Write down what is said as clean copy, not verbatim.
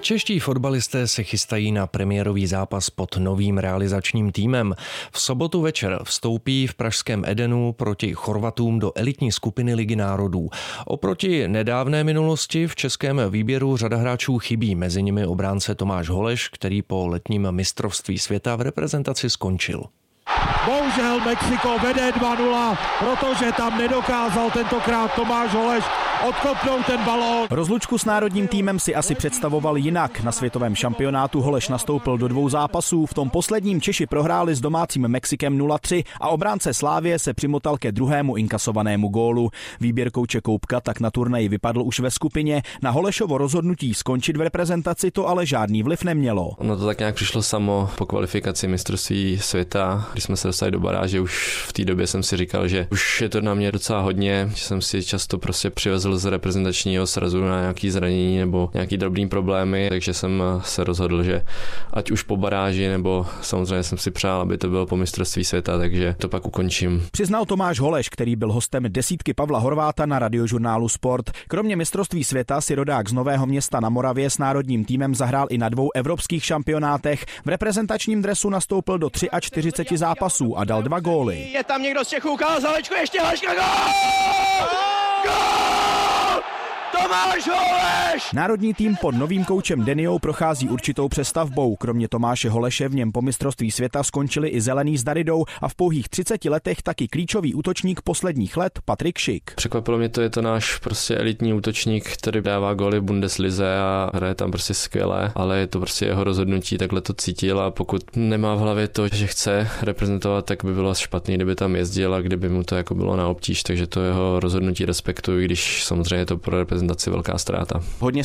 Čeští fotbalisté se chystají na premiérový zápas pod novým realizačním týmem. V sobotu večer vstoupí v pražském Edenu proti Chorvatům do elitní skupiny Ligy národů. Oproti nedávné minulosti v českém výběru řada hráčů chybí, mezi nimi obránce Tomáš Holeš, který po letním mistrovství světa v reprezentaci skončil. Bohužel Mexiko vede 2-0, protože tam nedokázal tentokrát Tomáš Holeš odkopnout ten balón. Rozlučku s národním týmem si asi představoval jinak. Na světovém šampionátu Holeš nastoupil do 2 zápasů, v tom posledním Češi prohráli s domácím Mexikem 0-3 a obránce Slávie se přimotal ke druhému inkasovanému gólu. Výběr kouče Koupka tak na turnaji vypadl už ve skupině. Na Holešovo rozhodnutí skončit v reprezentaci to ale žádný vliv nemělo. Ono to tak nějak přišlo samo po kvalifikaci mistrovství světa, když jsme se dostali do baráže. Už v té době jsem si říkal, že už je to na mě docela hodně, že jsem si často prostě přivezl z reprezentačního srazu na nějaký zranění nebo nějaký drobný problémy, takže jsem se rozhodl, že ať už po baráži, nebo samozřejmě jsem si přál, aby to bylo po mistrovství světa, takže to pak ukončím. Přiznal Tomáš Holeš, který byl hostem desítky Pavla Horváta na radiožurnálu Sport. Kromě mistrovství světa si rodák z Nového Města na Moravě s národním týmem zahrál i na 2 evropských šampionátech. V reprezentačním dresu nastoupil do 43 zápasů a dal 2 góly. Je tam někdo z Čechů, Kázalečku, ještě Hlaška, gól! Tomáš Holeš! Národní tým pod novým koučem Deniou prochází určitou přestavbou. Kromě Tomáše Holeše v něm po mistrovství světa skončili i Zelený s Daridou a v pouhých 30 letech taky klíčový útočník posledních let Patrik Schick. Překvapilo mě to, je to náš prostě elitní útočník, který dává góly v Bundeslize a hraje tam prostě skvěle, ale je to prostě jeho rozhodnutí, takhle to cítil a pokud nemá v hlavě to, že chce reprezentovat, tak by bylo špatný, kdyby tam jezdil a kdyby mu to jako bylo na obtíž, takže to jeho rozhodnutí respektuji, když samozřejmě to pro reprezentaci velká ztráta. Hodně